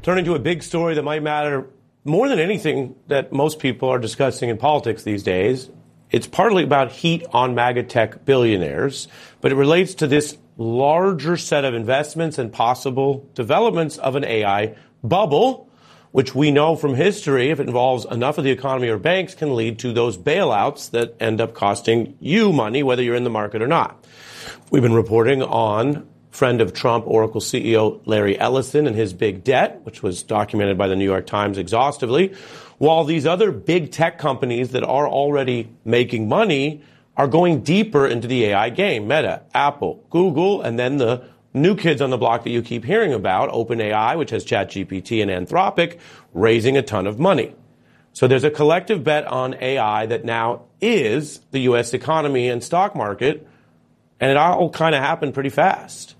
turning to a big story that might matter more than anything that most people are discussing in politics these days. It's partly about heat on MAGA tech billionaires, but it relates to this larger set of investments and possible developments of an AI bubble, which we know from history, if it involves enough of the economy or banks, can lead to those bailouts that end up costing you money, whether you're in the market or not. We've been reporting on friend of Trump Oracle CEO Larry Ellison and his big debt, which was documented by the New York Times exhaustively, while these other big tech companies that are already making money are going deeper into the AI game. Meta, Apple, Google, and then the new kids on the block that you keep hearing about, OpenAI, which has ChatGPT, and Anthropic, raising a ton of money. So there's a collective bet on AI that now is the U.S. economy and stock market, and it all kind of happened pretty fast.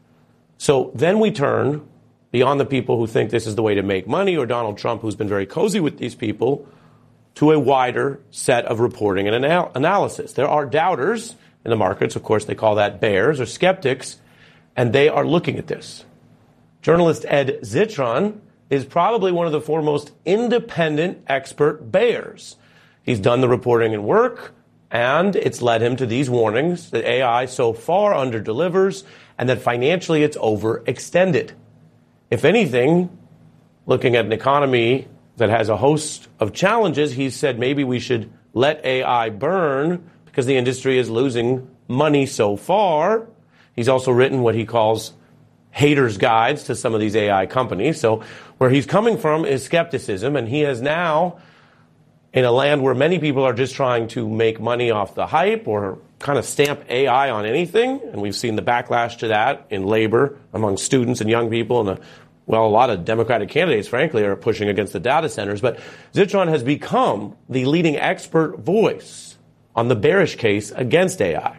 So then we turn beyond the people who think this is the way to make money, or Donald Trump, who's been very cozy with these people, to a wider set of reporting and analysis. There are doubters in the markets. Of course, they call that bears or skeptics, and they are looking at this. Journalist Ed Zitron is probably one of the foremost independent expert bears. He's done the reporting and work, and it's led him to these warnings that AI so far underdelivers and that financially it's overextended. If anything, looking at an economy that has a host of challenges, he said maybe we should let AI burn because the industry is losing money so far. He's also written what he calls haters' guides to some of these AI companies. So where he's coming from is skepticism, and he has now, in a land where many people are just trying to make money off the hype or kind of stamp AI on anything, and we've seen the backlash to that in labor among students and young people, and a lot of Democratic candidates, frankly, are pushing against the data centers. But Zitron has become the leading expert voice on the bearish case against AI.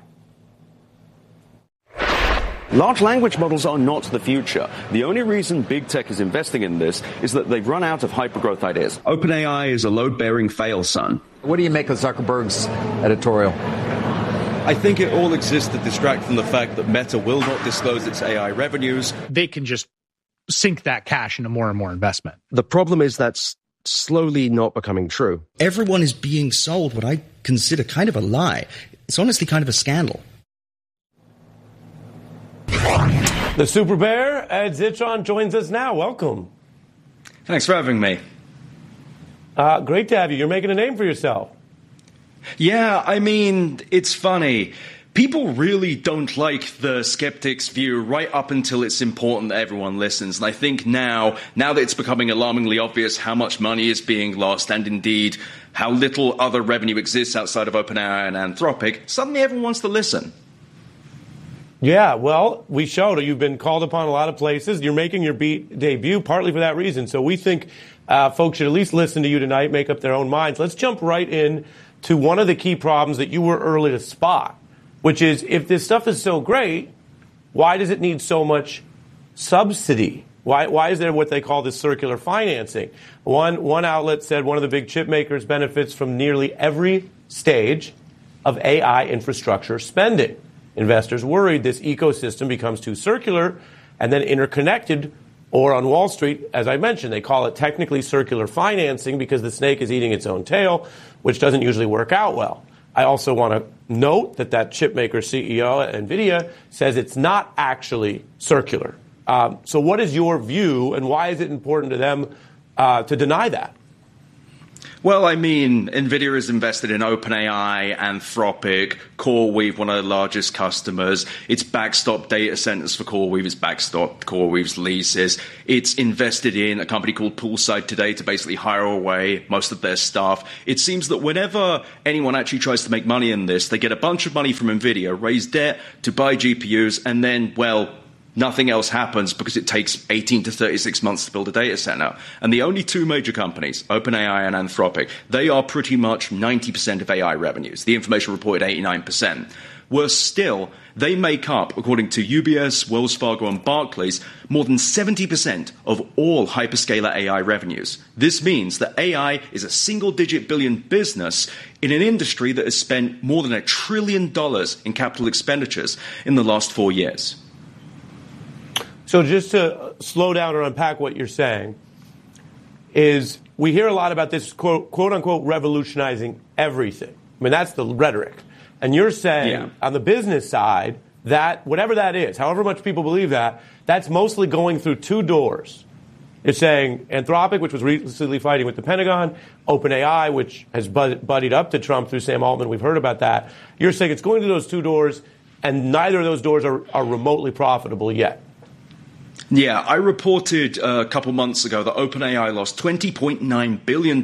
Large language models are not the future. The only reason big tech is investing in this is that they've run out of hypergrowth ideas. OpenAI is a load-bearing fail, son. What do you make of Zuckerberg's editorial? I think it all exists to distract from the fact that Meta will not disclose its AI revenues. They can just sink that cash into more and more investment. The problem is that's slowly not becoming true. Everyone is being sold what I consider kind of a lie. It's honestly kind of a scandal. The Super Bear, Ed Zitron, joins us now. Welcome. Thanks for having me. Great to have you. You're making a name for yourself. Yeah, I mean, it's funny. People really don't like the skeptics' view right up until it's important that everyone listens. And I think now that it's becoming alarmingly obvious how much money is being lost and indeed how little other revenue exists outside of OpenAI and Anthropic, suddenly everyone wants to listen. Yeah, well, we showed you've been called upon a lot of places. You're making your debut partly for that reason. So we think folks should at least listen to you tonight, make up their own minds. Let's jump right in to one of the key problems that you were early to spot, which is if this stuff is so great, why does it need so much subsidy? Why is there what they call this circular financing? One outlet said one of the big chip makers benefits from nearly every stage of AI infrastructure spending. Investors worried this ecosystem becomes too circular and then interconnected, or on Wall Street, as I mentioned, they call it technically circular financing because the snake is eating its own tail, which doesn't usually work out well. I also want to note that chipmaker CEO at NVIDIA says it's not actually circular. So what is your view, and why is it important to them to deny that? Well, I mean, NVIDIA is invested in OpenAI, Anthropic, CoreWeave, one of the largest customers. It's backstopped data centers for CoreWeave. It's backstopped CoreWeave's leases. It's invested in a company called Poolside today to basically hire away most of their staff. It seems that whenever anyone actually tries to make money in this, they get a bunch of money from NVIDIA, raise debt to buy GPUs, and then, well, nothing else happens because it takes 18 to 36 months to build a data center. And the only two major companies, OpenAI and Anthropic, they are pretty much 90% of AI revenues. The information reported 89%. Worse still, they make up, according to UBS, Wells Fargo, and Barclays, more than 70% of all hyperscaler AI revenues. This means that AI is a single-digit billion business in an industry that has spent more than $1 trillion in capital expenditures in the last 4 years. So just to slow down or unpack what you're saying is we hear a lot about this quote unquote revolutionizing everything. I mean, that's the rhetoric. And you're saying on the business side that whatever that is, however much people believe that, that's mostly going through two doors. You're saying Anthropic, which was recently fighting with the Pentagon, OpenAI, which has buddied up to Trump through Sam Altman. We've heard about that. You're saying it's going through those two doors, and neither of those doors are remotely profitable yet. Yeah, I reported a couple months ago that OpenAI lost $20.9 billion in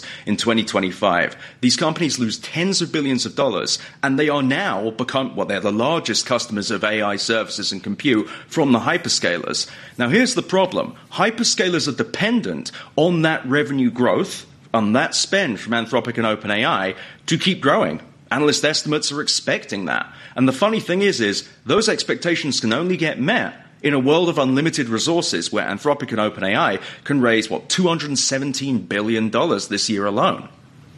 2025. These companies lose tens of billions of dollars, and they are now they're the largest customers of AI services and compute from the hyperscalers. Now, here's the problem. Hyperscalers are dependent on that revenue growth, on that spend from Anthropic and OpenAI to keep growing. Analyst estimates are expecting that. And the funny thing is those expectations can only get met in a world of unlimited resources where Anthropic and OpenAI can raise, $217 billion this year alone.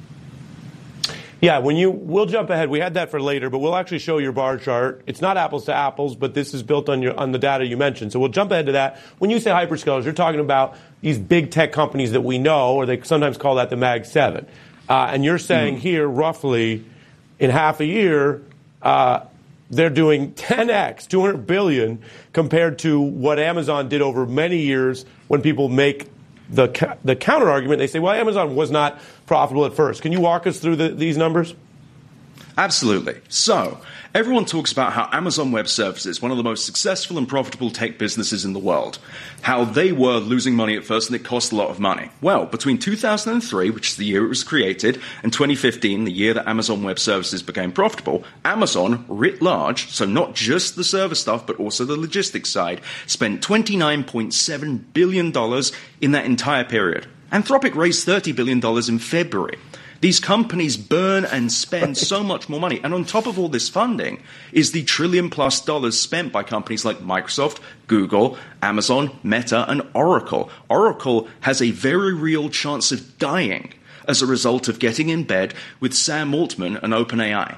Yeah, we'll jump ahead. We had that for later, but we'll actually show your bar chart. It's not apples to apples, but this is built on the data you mentioned. So we'll jump ahead to that. When you say hyperscalers, you're talking about these big tech companies that we know, or they sometimes call that the Mag 7. And you're saying here, roughly, in half a year, they're doing 10x, $200 billion, compared to what Amazon did over many years. When people make the counter argument, they say, well, Amazon was not profitable at first. Can you walk us through these numbers? Absolutely. So, everyone talks about how Amazon Web Services, one of the most successful and profitable tech businesses in the world, how they were losing money at first and it cost a lot of money. Well, between 2003, which is the year it was created, and 2015, the year that Amazon Web Services became profitable, Amazon, writ large, so not just the server stuff, but also the logistics side, spent $29.7 billion in that entire period. Anthropic raised $30 billion in February. These companies burn and spend so much more money. And on top of all this funding is the $1 trillion+ spent by companies like Microsoft, Google, Amazon, Meta, and Oracle. Oracle has a very real chance of dying as a result of getting in bed with Sam Altman and OpenAI.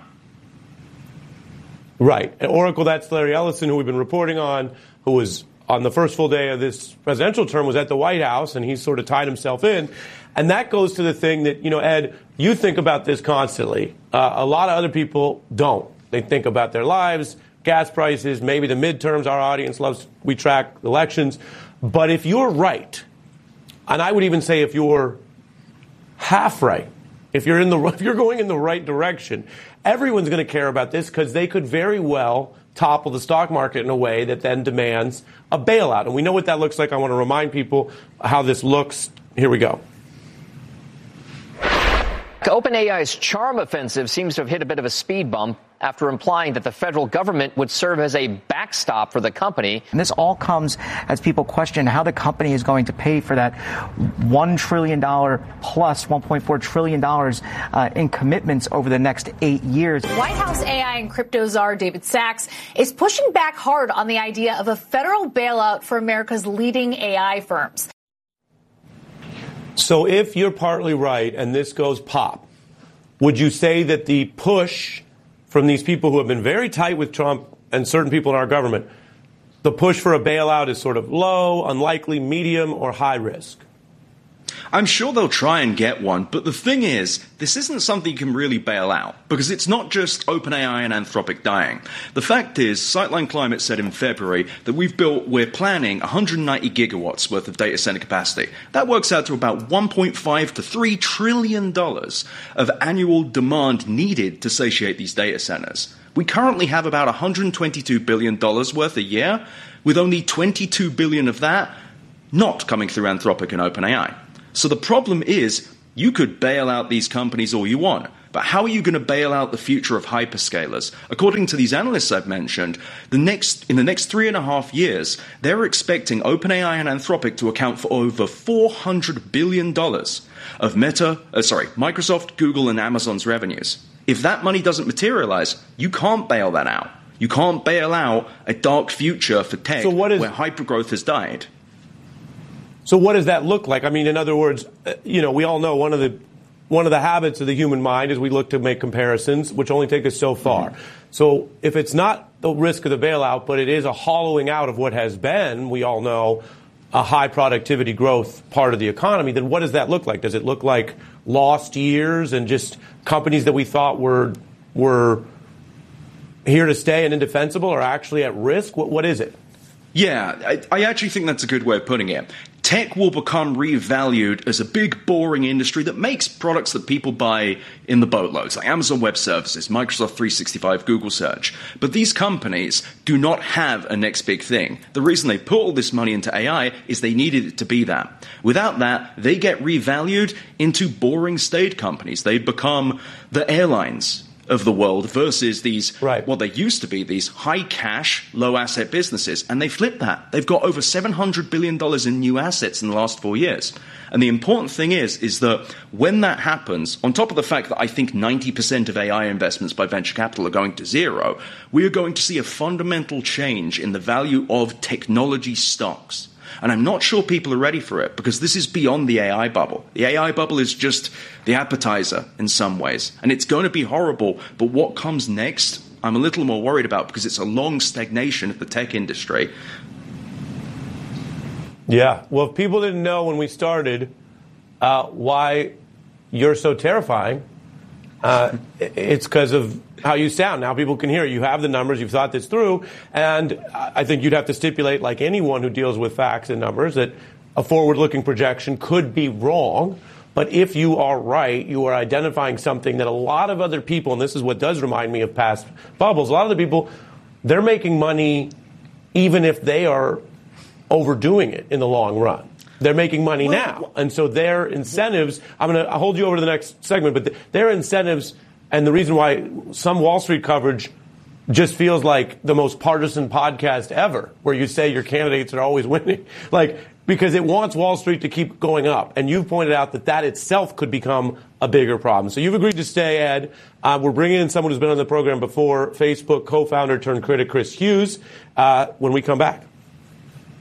Right. And Oracle, that's Larry Ellison, who we've been reporting on, who was on the first full day of this presidential term, was at the White House, and he's sort of tied himself in. And that goes to the thing that, Ed, you think about this constantly. A lot of other people don't. They think about their lives, gas prices, maybe the midterms. Our audience loves, we track elections. But if you're right, and I would even say if you're half right, if you're going in the right direction, everyone's going to care about this because they could very well topple the stock market in a way that then demands a bailout. And we know what that looks like. I want to remind people how this looks. Here we go. OpenAI's charm offensive seems to have hit a bit of a speed bump after implying that the federal government would serve as a backstop for the company. And this all comes as people question how the company is going to pay for that $1 trillion plus $1.4 trillion in commitments over the next 8 years. White House AI and crypto czar David Sacks is pushing back hard on the idea of a federal bailout for America's leading AI firms. So if you're partly right and this goes pop, would you say that the push from these people who have been very tight with Trump and certain people in our government, the push for a bailout is sort of low, unlikely, medium, or high risk? I'm sure they'll try and get one, but the thing is, this isn't something you can really bail out, because it's not just OpenAI and Anthropic dying. The fact is, Sightline Climate said in February that we're planning 190 gigawatts worth of data center capacity. That works out to about $1.5 to $3 trillion of annual demand needed to satiate these data centers. We currently have about $122 billion worth a year, with only $22 billion of that not coming through Anthropic and OpenAI. So the problem is, you could bail out these companies all you want, but how are you going to bail out the future of hyperscalers? According to these analysts I've mentioned, in the next 3.5 years, they're expecting OpenAI and Anthropic to account for over $400 billion of Microsoft, Google, and Amazon's revenues. If that money doesn't materialize, you can't bail that out. You can't bail out a dark future for tech where hypergrowth has died. So what does that look like? I mean, in other words, we all know one of the habits of the human mind is we look to make comparisons, which only take us so far. Mm-hmm. So if it's not the risk of the bailout, but it is a hollowing out of what has been, we all know, a high productivity growth part of the economy, then what does that look like? Does it look like lost years and just companies that we thought were here to stay and indefensible are actually at risk? What is it? Yeah, I actually think that's a good way of putting it. Tech will become revalued as a big, boring industry that makes products that people buy in the boatloads, like Amazon Web Services, Microsoft 365, Google Search. But these companies do not have a next big thing. The reason they put all this money into AI is they needed it to be that. Without that, they get revalued into boring staid companies. They become the airlines of the world versus these, what they used to be, these high cash, low asset businesses. And they flipped that. They've got over $700 billion in new assets in the last 4 years. And the important thing is that when that happens, on top of the fact that I think 90% of AI investments by venture capital are going to zero, we are going to see a fundamental change in the value of technology stocks. And I'm not sure people are ready for it because this is beyond the AI bubble. The AI bubble is just the appetizer in some ways. And it's going to be horrible. But what comes next, I'm a little more worried about because it's a long stagnation of the tech industry. Yeah. Well, if people didn't know when we started why you're so terrifying, it's because of how you sound. Now people can hear it. You have the numbers. You've thought this through. And I think you'd have to stipulate, like anyone who deals with facts and numbers, that a forward-looking projection could be wrong. But if you are right, you are identifying something that a lot of other people, and this is what does remind me of past bubbles, a lot of the people, they're making money even if they are overdoing it in the long run. They're making money now. And so their incentives, I'm going to hold you over to the next segment, but their incentives, and the reason why some Wall Street coverage just feels like the most partisan podcast ever, where you say your candidates are always winning, because it wants Wall Street to keep going up. And you've pointed out that itself could become a bigger problem. So you've agreed to stay, Ed. We're bringing in someone who's been on the program before, Facebook co-founder turned critic Chris Hughes, when we come back.